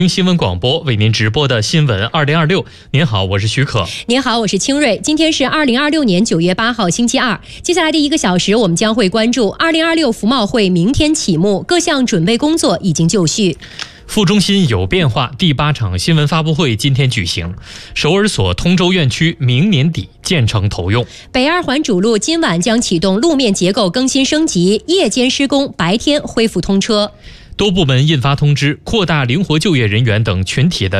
新闻广播为您直播的新闻2026。您好，我是许可。 您好，我是清瑞。今天是2026年9月8号，星期二。接下来的1个小时，我们将会关注2026服贸会明天启幕，各项准备工作已经就绪。 副中心有变化，第8场新闻发布会今天举行。首尔所通州院区明年底建成投用。 北二环主路今晚将启动路面结构更新升级，夜间施工，白天恢复通车。 多部门印发通知，扩大灵活就业人员等群体的